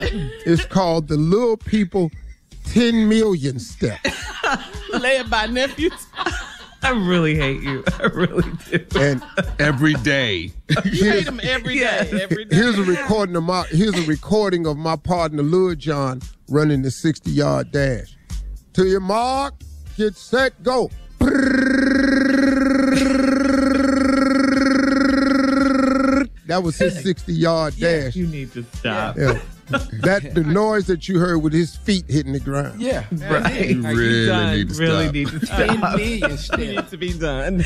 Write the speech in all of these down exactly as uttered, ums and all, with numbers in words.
It's called the Little People ten million Step. Led by nephews. I really hate you. I really do. And every day. You hate them every day. Yeah. Every day. Here's a recording of my here's a recording of my partner Lil Jon running the sixty-yard dash. To your mark, get set, go. That was his sixty-yard dash. You need to stop. Yeah. That the noise that you heard with his feet hitting the ground. Yeah. Right. You really done. need to really stop. need to ten stop. million steps to be done.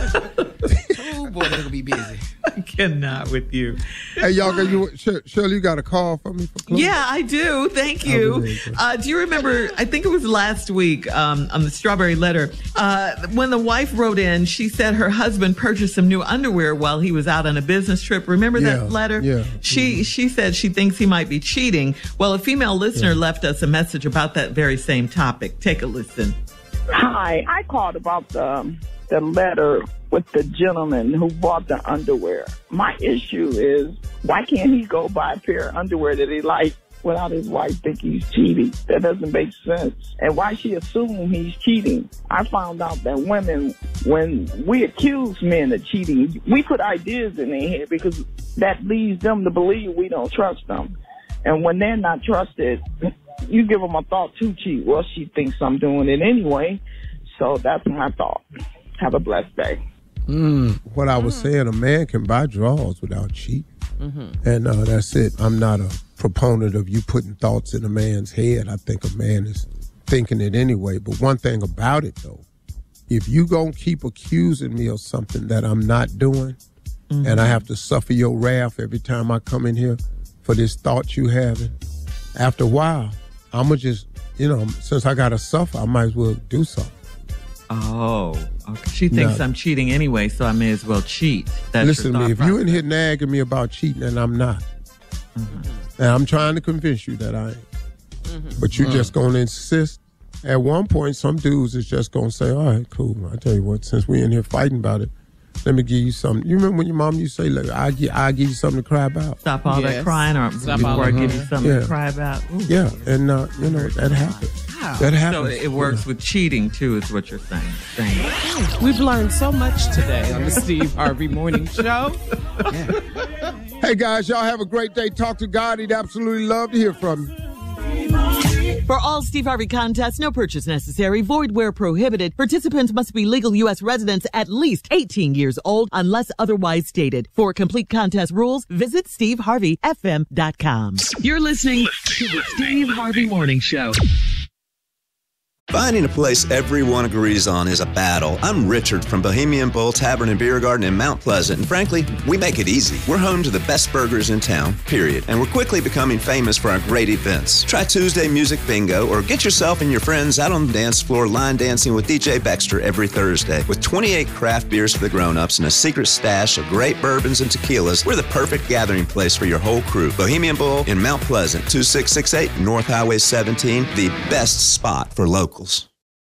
Oh, boy, they're going to be busy. I cannot with you. Hey, y'all, got you, Shirley, you got a call for me for closing? Yeah, I do. Thank you. Uh, do you remember, I think it was last week um, on the Strawberry Letter, uh, when the wife wrote in, she said her husband purchased some new underwear while he was out on a business trip. Remember Yeah, that letter? yeah. She, she said she thinks he might be cheating. Well, a female listener Yeah. left us a message about that very same topic. Take a listen. Hi, I called about the the letter with the gentleman who bought the underwear. My issue is, why can't he go buy a pair of underwear that he likes without his wife thinking he's cheating? That doesn't make sense. And why she assume he's cheating? I found out that women, when we accuse men of cheating, we put ideas in their head because that leads them to believe we don't trust them. And when they're not trusted, you give them a thought to cheat. Well, she thinks I'm doing it anyway. So that's my thought. Have a blessed day. Mm, what I was mm. saying, a man can buy drawers without cheating. Mm-hmm. And uh, that's it. I'm not a proponent of you putting thoughts in a man's head. I think a man is thinking it anyway. But one thing about it, though, if you gonna keep accusing me of something that I'm not doing, mm-hmm. and I have to suffer your wrath every time I come in here for this thought you having, after a while, I'm going to just, you know, since I got to suffer, I might as well do something. Oh, okay. She thinks No. I'm cheating anyway, so I may as well cheat. That's Listen your to me, thought if you in process. here nagging me about cheating and I'm not, mm-hmm. and I'm trying to convince you that I ain't, mm-hmm. but you're mm-hmm. just going to insist, at one point, some dudes is just going to say, all right, cool, I tell you what, since we in here fighting about it, let me give you something. You remember when your mom used to say, look, I give, I give you something to cry about? Stop all Yes. that crying, or Stop before all I that. give you something Yeah. to cry about. Ooh. Yeah, and, uh, you know, that happens. Wow. That So happens. it works with cheating, too, is what you're saying. saying. We've learned so much today on the Steve Harvey Morning Show. Yeah. Hey, guys, y'all have a great day. Talk to God. He'd absolutely love to hear from you. For all Steve Harvey contests, no purchase necessary, void where prohibited. Participants must be legal U S residents at least eighteen years old unless otherwise stated. For complete contest rules, visit steve harvey f m dot com. You're listening to the Steve Harvey Morning Show. Finding a place everyone agrees on is a battle. I'm Richard from Bohemian Bowl Tavern and Beer Garden in Mount Pleasant, and frankly, we make it easy. We're home to the best burgers in town, period, and we're quickly becoming famous for our great events. Try Tuesday Music Bingo, or get yourself and your friends out on the dance floor line dancing with D J Baxter every Thursday. With twenty-eight craft beers for the grown-ups and a secret stash of great bourbons and tequilas, we're the perfect gathering place for your whole crew. Bohemian Bowl in Mount Pleasant, two six six eight North Highway seventeen, the best spot for locals.